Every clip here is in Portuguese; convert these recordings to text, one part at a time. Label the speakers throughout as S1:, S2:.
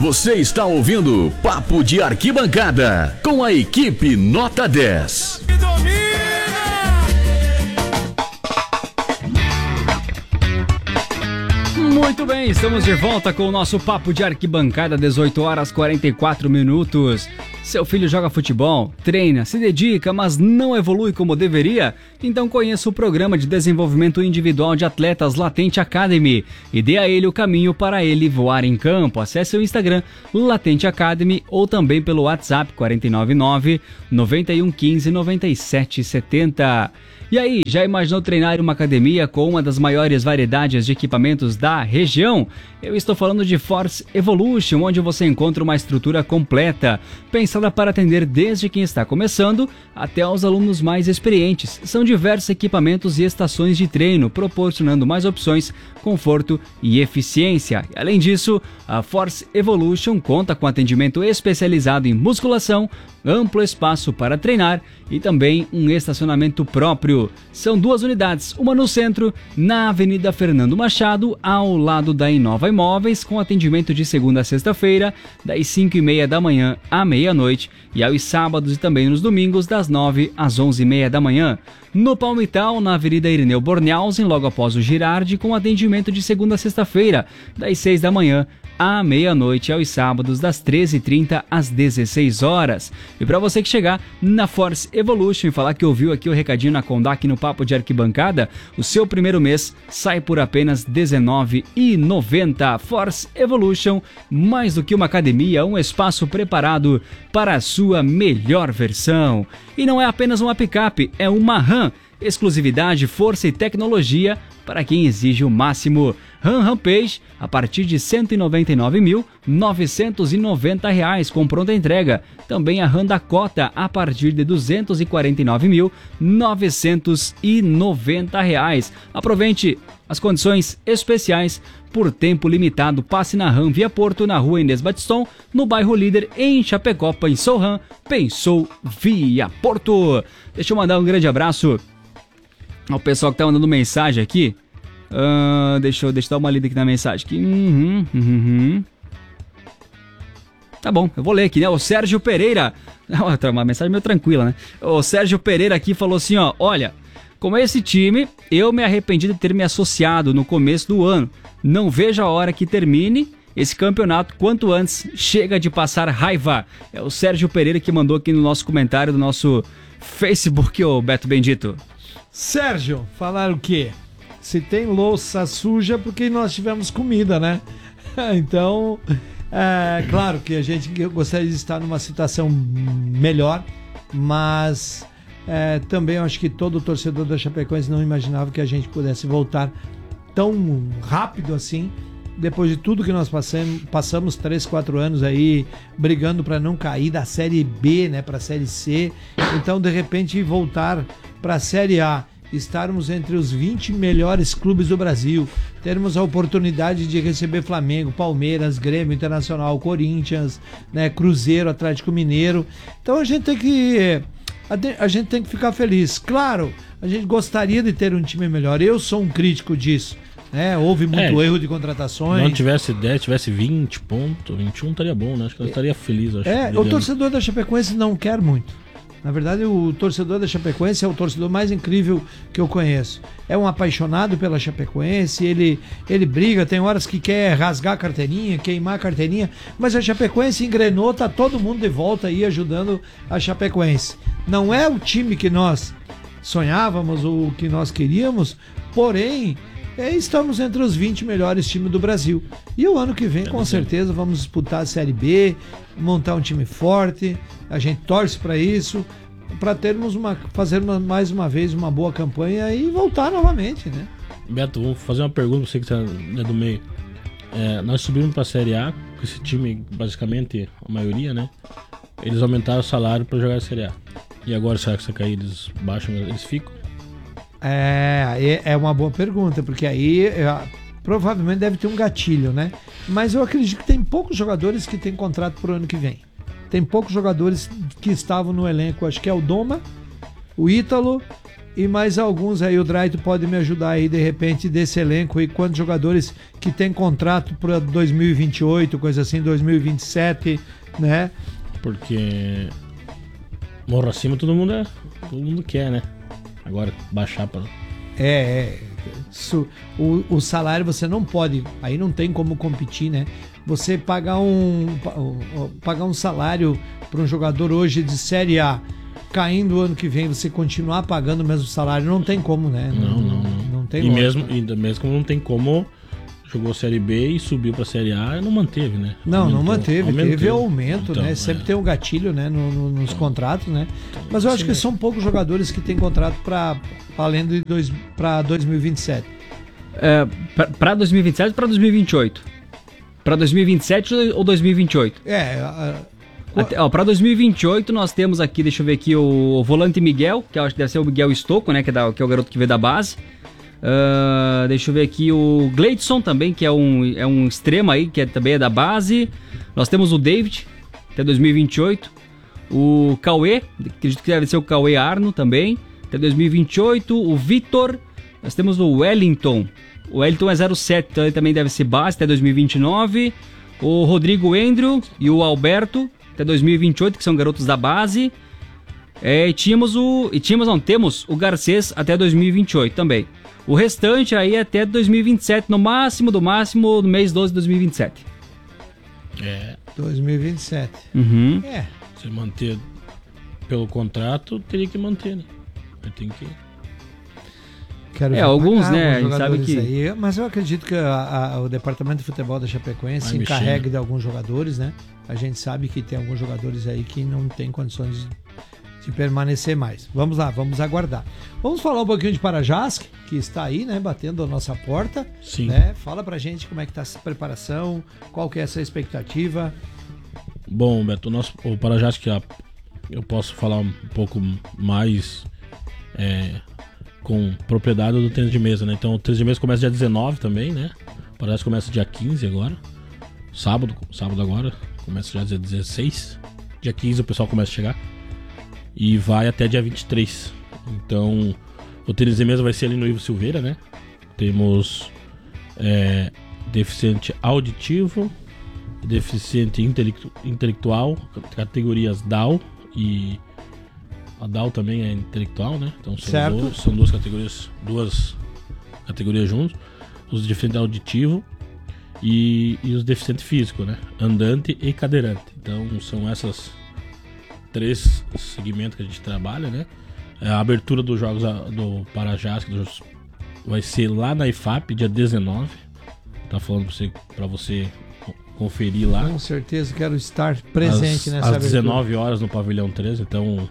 S1: Você está ouvindo Papo de Arquibancada com a equipe Nota 10.
S2: Muito bem, estamos de volta com o nosso Papo de Arquibancada, 18 horas 44 minutos. Seu filho joga futebol, treina, se dedica, mas não evolui como deveria? Então conheça o programa de desenvolvimento individual de atletas Latente Academy e dê a ele o caminho para ele voar em campo. Acesse o Instagram Latente Academy ou também pelo WhatsApp 499 9115 9770. E aí, já imaginou treinar em uma academia com uma das maiores variedades de equipamentos da região? Eu estou falando de Force Evolution, onde você encontra uma estrutura completa, pensada para atender desde quem está começando até os alunos mais experientes. São diversos equipamentos e estações de treino, proporcionando mais opções, conforto e eficiência. E, além disso, a Force Evolution conta com atendimento especializado em musculação, amplo espaço para treinar e também um estacionamento próprio. São 2 unidades, uma no centro, na Avenida Fernando Machado, ao lado da Inova Imóveis, com atendimento de segunda a sexta-feira, das 5h30 da manhã à meia-noite, e aos sábados e também nos domingos, das 9 às 11h30 da manhã. No Palmital, na Avenida Irineu Bornhausen, logo após o Girardi, com atendimento de segunda a sexta-feira, das 6 da manhã à meia-noite, aos sábados, das 13h30 às 16 horas. E para você que chegar na Force Evolution e falar que ouviu aqui o recadinho na Condac no Papo de Arquibancada, o seu primeiro mês sai por apenas R$19,90. Force Evolution, mais do que uma academia, um espaço preparado para a sua melhor versão. E não é apenas uma picape, é uma RAM. Exclusividade, força e tecnologia para quem exige o máximo. RAM Rampage a partir de R$ 199.990 com pronta entrega. Também a RAM Dakota a partir de R$ 249.990. Aproveite as condições especiais por tempo limitado. Passe na RAM Via Porto, na rua Inês Batiston, no bairro Líder, em Chapecó. Pensou RAM, pensou Via Porto. Deixa eu mandar um grande abraço ao pessoal que tá mandando mensagem aqui. Deixa eu dar uma lida aqui na mensagem. Tá bom, eu vou ler aqui, né? O Sérgio Pereira. Uma mensagem meio tranquila, né? O Sérgio Pereira aqui falou assim, ó. Olha, com esse time, eu me arrependi de ter me associado no começo do ano. Não vejo a hora que termine esse campeonato quanto antes. Chega de passar raiva. É o Sérgio Pereira que mandou aqui no nosso comentário do nosso Facebook, ô Beto Bendito.
S3: Sérgio, falar o quê? Se tem louça suja, porque nós tivemos comida, né? Então, claro que a gente gostaria de estar numa situação melhor, mas também eu acho que todo torcedor da Chapecoense não imaginava que a gente pudesse voltar tão rápido assim, depois de tudo que nós passamos 3, 4 anos aí brigando para não cair da Série B, né, para a Série C. Então, de repente, voltar para a Série A, estarmos entre os 20 melhores clubes do Brasil, termos a oportunidade de receber Flamengo, Palmeiras, Grêmio, Internacional, Corinthians, né, Cruzeiro, Atlético Mineiro. Então a gente tem que ficar feliz. Claro, a gente gostaria de ter um time melhor. Eu sou um crítico disso. Houve muito erro de contratações.
S4: Não tivesse 10, tivesse 20 pontos, 21 estaria bom, né? Acho que eu estaria feliz.
S3: O torcedor da Chapecoense não quer muito. Na verdade, o torcedor da Chapecoense é o torcedor mais incrível que eu conheço. É um apaixonado pela Chapecoense, ele briga, tem horas que quer rasgar a carteirinha, queimar a carteirinha, mas a Chapecoense engrenou, tá todo mundo de volta aí ajudando a Chapecoense. Não é o time que nós sonhávamos ou que nós queríamos, porém, estamos entre os 20 melhores times do Brasil. E o ano que vem, com certeza, vamos disputar a Série B, montar um time forte. A gente torce para isso, para fazer mais uma vez uma boa campanha e voltar novamente, né?
S4: Beto, vou fazer uma pergunta para você que está do meio. Nós subimos para a Série A, com esse time, basicamente, a maioria, né? Eles aumentaram o salário para jogar a Série A. E agora, será que você cair, eles baixam, eles ficam?
S3: É uma boa pergunta, porque aí provavelmente deve ter um gatilho, né? Mas eu acredito que tem poucos jogadores que têm contrato pro ano que vem. Tem poucos jogadores que estavam no elenco, acho que é o Doma, o Ítalo, E mais alguns aí, o Draito pode me ajudar aí, de repente, desse elenco e quantos jogadores que tem contrato para 2028, coisa assim, 2027, né?
S4: Porque morro acima todo mundo quer, né? Agora baixar para...
S3: O salário você não pode, aí não tem como competir, né? Você pagar um salário para um jogador hoje de Série A, caindo o ano que vem, você continuar pagando o mesmo salário, não tem como, né? Não tem
S4: lógica. Mesmo não tem como, jogou Série B e subiu pra Série A, não manteve, né?
S3: Não manteve, teve aumento,
S4: então,
S3: né? Sempre tem um gatilho, né? Nos contratos, né? Mas eu acho que são poucos jogadores que têm contrato para 2027.
S2: Para 2027 ou para 2028? Para 2027 ou 2028? Para 2028 nós temos aqui, deixa eu ver aqui, o volante Miguel, que eu acho que deve ser o Miguel Estocco, né, que é o garoto que veio da base. Deixa eu ver aqui o Gleidson também, que é um extremo aí, que também é da base. Nós temos o David, até 2028. O Cauê, acredito que deve ser o Cauê Arno também, até 2028. O Vitor, nós temos o Wellington. O Wellington é 07, então ele também deve ser base até 2029. O Rodrigo Andrew e o Alberto, até 2028, que são garotos da base. Temos o Garcês até 2028 também. O restante aí até 2027, no máximo, no mês 12 de 2027.
S3: 2027.
S2: Uhum.
S4: Se manter pelo contrato, teria que manter, né? Tem que...
S2: alguns, né? A gente sabe que...
S3: Aí, mas eu acredito que o departamento de futebol da Chapecoense se encarregue de alguns jogadores, né? A gente sabe que tem alguns jogadores aí que não tem condições de permanecer mais. Vamos lá, vamos aguardar. Vamos falar um pouquinho de Parajás, que está aí, né? Batendo a nossa porta.
S4: Sim.
S3: Né? Fala pra gente como é que tá essa preparação, qual que é essa expectativa.
S4: Bom, Beto, o Parajás, que eu posso falar um pouco mais... com propriedade do tênis de mesa, né? Então o tênis de mesa começa dia 19 também, né? O Parajás começa dia 15 agora. Sábado agora, começa já dia 16. Dia 15 o pessoal começa a chegar. E vai até dia 23. Então o tênis de mesa vai ser ali no Ivo Silveira, né? Temos deficiente auditivo, deficiente intelectual, categorias DAO e... A DAO também é intelectual, né? Então são duas categorias juntos. Os deficientes auditivos e os deficientes físicos, né? Andante e cadeirante. Então são essas 3 segmentos que a gente trabalha, né? A abertura dos jogos do Parajás vai ser lá na IFAP, dia 19. Tá falando pra você conferir lá.
S3: Com certeza quero estar presente nessa
S4: às
S3: abertura.
S4: 19 horas no Pavilhão 13, então...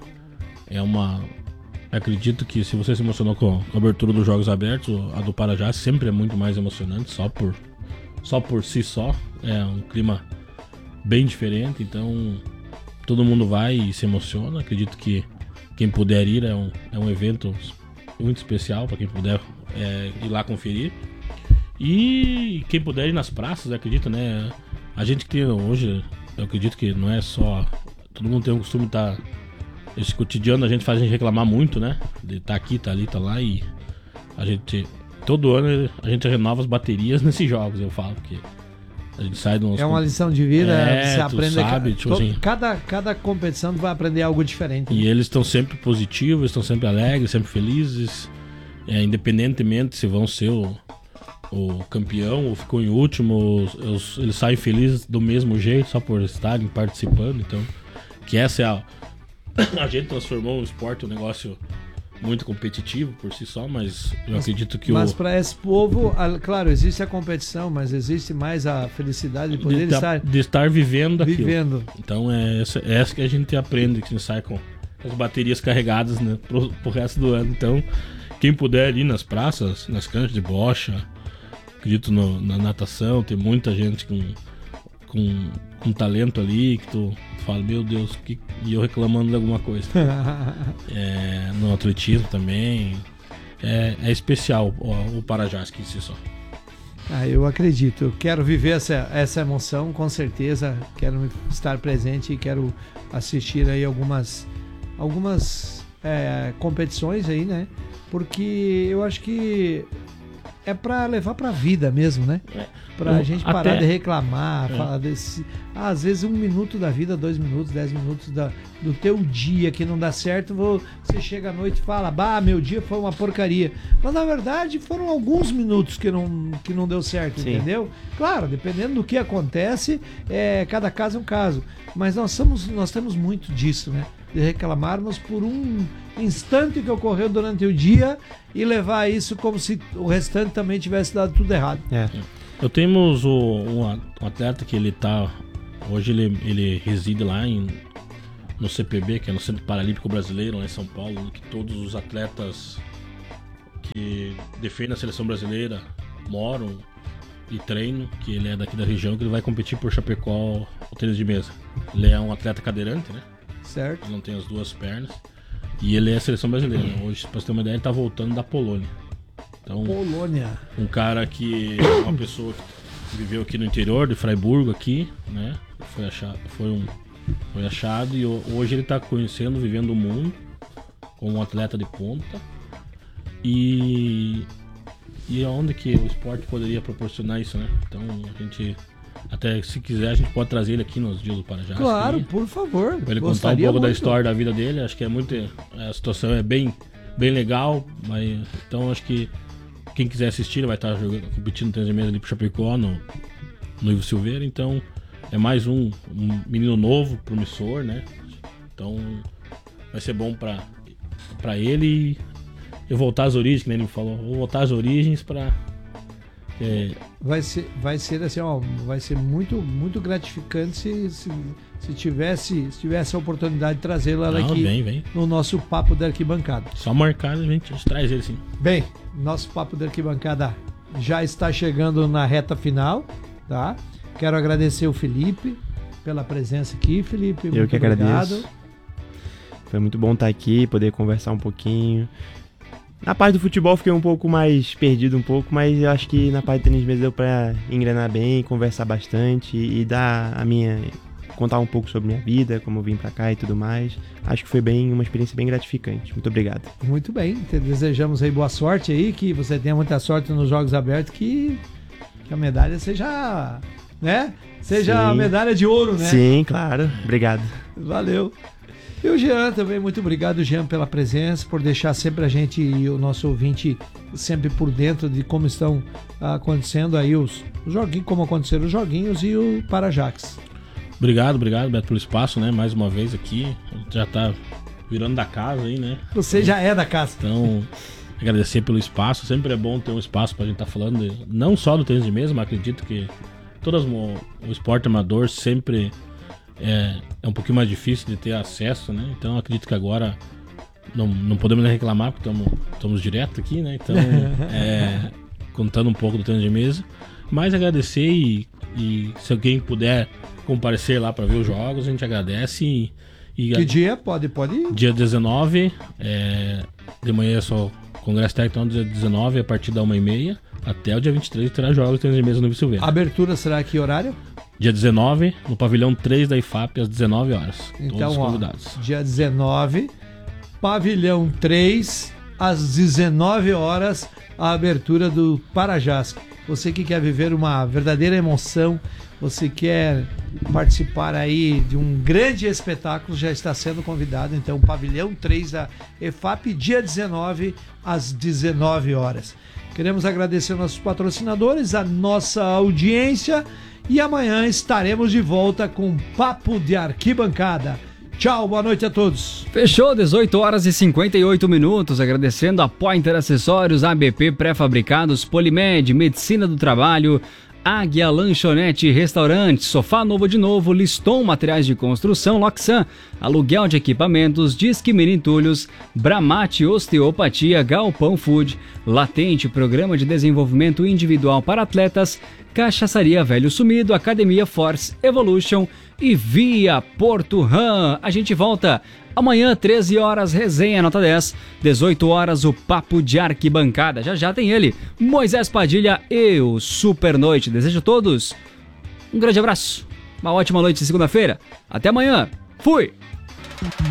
S4: Acredito que se você se emocionou com a abertura dos Jogos Abertos, a do Parajás sempre é muito mais emocionante, só por si só. É um clima bem diferente, então todo mundo vai e se emociona. Acredito que quem puder ir é um evento muito especial para quem puder ir lá conferir. E quem puder ir nas praças, acredito, né? A gente que hoje, eu acredito que não é só... Todo mundo tem o costume de estar... Esse cotidiano a gente faz a gente reclamar muito, né? De estar aqui, tá ali, tá lá, e a gente... Todo ano a gente renova as baterias nesses jogos, eu falo, porque a gente sai de uns...
S3: É uma lição de vida, você aprende...
S4: Sabe, assim,
S3: cada competição tu vai aprender algo diferente.
S4: E eles estão sempre positivos, estão sempre alegres, sempre felizes, independentemente se vão ser o campeão ou ficou em último, eles saem felizes do mesmo jeito, só por estarem participando. Então, que essa é a gente transformou o esporte um negócio muito competitivo por si só, mas eu acredito que
S3: Mas para esse povo, claro, existe a competição, mas existe mais a felicidade de poder
S4: estar vivendo aquilo.
S3: Vivendo.
S4: Então é essa que a gente aprende, que a gente sai com as baterias carregadas, né, pro resto do ano. Então, quem puder ir nas praças, nas canchas de bocha, acredito na natação, tem muita gente com talento ali, que tu fala, meu Deus, e eu reclamando de alguma coisa. No atletismo também. É especial o Parajás que em si só.
S3: Eu acredito. Eu quero viver essa emoção, com certeza. Quero estar presente e quero assistir aí algumas competições aí, né? porque eu acho que é pra levar pra vida mesmo, né? Pra gente parar de reclamar, falar desse... às vezes 1 minuto da vida, 2 minutos, 10 minutos do teu dia que não dá certo, você chega à noite e fala, meu dia foi uma porcaria. Mas na verdade foram alguns minutos que não deu certo, sim, entendeu? Claro, dependendo do que acontece, cada caso é um caso. Mas nós temos muito disso, né? De reclamarmos por um instante que ocorreu durante o dia e levar isso como se o restante também tivesse dado tudo errado.
S4: Eu temos um atleta que hoje ele reside lá no CPB, que é no Centro Paralímpico Brasileiro, lá em São Paulo, que todos os atletas que defendem a seleção brasileira moram e treinam, que ele é daqui da região, que ele vai competir por Chapecó o tênis de mesa. Ele é um atleta cadeirante, né? Certo. Ele não tem as 2 pernas. E ele é a seleção brasileira. Hoje, pra você ter uma ideia, ele tá voltando da Polônia. Então,
S3: Polônia.
S4: Um cara que é uma pessoa que viveu aqui no interior de Freiburgo, aqui, né? Foi achado e hoje ele tá conhecendo, vivendo o mundo como um atleta de ponta. E aonde que o esporte poderia proporcionar isso, né? Então a gente, até se quiser, a gente pode trazer ele aqui nos Dias do Parajás.
S3: Claro, por favor.
S4: Pra ele contar um pouco da história da vida dele. Acho que a situação é bem legal, mas então acho que quem quiser assistir, ele vai estar competindo no tênis de mesa ali pro Chapecó, no Ivo Silveira. Então é mais um menino novo, promissor, né? Então vai ser bom pra ele e voltar às origens, que nem ele falou. Vou voltar às origens pra...
S3: Vai ser assim, vai ser muito, muito gratificante se tivesse a oportunidade de trazê-lo aqui vem. No nosso Papo da Arquibancada.
S4: Só marcar, a gente traz ele sim.
S3: Bem, nosso Papo da Arquibancada já está chegando na reta final, tá? Quero agradecer o Felipe pela presença aqui, Felipe.
S5: Eu que agradeço. Foi muito bom estar aqui, poder conversar um pouquinho. Na parte do futebol fiquei um pouco mais perdido mas eu acho que na parte do tênis de mesa deu pra engrenar bem, conversar bastante e contar um pouco sobre minha vida, como eu vim pra cá e tudo mais. Acho que foi uma experiência bem gratificante. Muito obrigado.
S3: Muito bem, desejamos aí boa sorte aí, que você tenha muita sorte nos Jogos Abertos, que a medalha seja, né? Seja a medalha de ouro, né?
S5: Sim, claro. Obrigado.
S3: Valeu. E o Jean também, muito obrigado, Jean, pela presença, por deixar sempre a gente e o nosso ouvinte sempre por dentro de como estão acontecendo aí os joguinhos, como aconteceram os joguinhos e o Parajax.
S4: Obrigado, Beto, pelo espaço, né? Mais uma vez aqui, já tá virando da casa aí, né?
S3: Você já é da casa.
S4: Então, agradecer pelo espaço, sempre é bom ter um espaço pra gente estar falando, não só do tênis de mesa, mas acredito que o esporte amador sempre... É um pouquinho mais difícil de ter acesso, né? Então acredito que agora não podemos nem reclamar, porque estamos direto aqui, né? Então, contando um pouco do tênis de mesa. Mas agradecer e se alguém puder comparecer lá para ver os jogos, a gente agradece.
S3: Que dia? Pode ir?
S4: Dia 19, de manhã é só Congresso Técnico, então dia 19, a partir da 1h30 até o dia 23 terá jogos de tênis de mesa no Ivo Silveira.
S3: A abertura será que horário?
S4: Dia 19, no pavilhão 3 da IFAP, às 19 horas.
S3: Então,
S4: todos convidados.
S3: Dia 19, pavilhão 3, às 19 horas, a abertura do Parajás. Você que quer viver uma verdadeira emoção, você quer participar aí de um grande espetáculo, já está sendo convidado. Então, pavilhão 3 da IFAP, dia 19, às 19 horas. Queremos agradecer nossos patrocinadores, a nossa audiência. E amanhã estaremos de volta com Papo de Arquibancada. Tchau, boa noite a todos.
S2: Fechou, 18 horas e 58 minutos. Agradecendo a Pointer Acessórios, ABP Pré-Fabricados, Polimed, Medicina do Trabalho, Águia Lanchonete e Restaurante, Sofá Novo de Novo, Liston Materiais de Construção, Loxan, Aluguel de Equipamentos, Disque Menintulhos, Bramate Osteopatia, Galpão Food, Latente Programa de Desenvolvimento Individual para Atletas, Cachaçaria Velho Sumido, Academia Force Evolution e Via Porto Ram. A gente volta amanhã, 13 horas, resenha nota 10, 18 horas, o Papo de Arquibancada. Já tem ele, Moisés Padilha e o Super Noite. Desejo a todos um grande abraço, uma ótima noite de segunda-feira. Até amanhã. Fui!